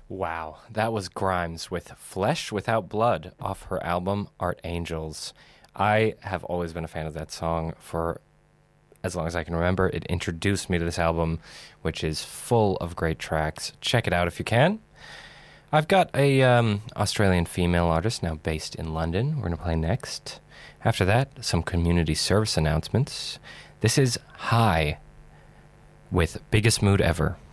Wow, that was Grimes with Flesh Without Blood off her album Art Angels. I have always been a fan of that song for as long as I can remember. It introduced me to this album, which is full of great tracks. Check it out if you can. I've got a Australian female artist now based in London. We're going to play next. After that, some community service announcements. This is High with Biggest Mood Ever.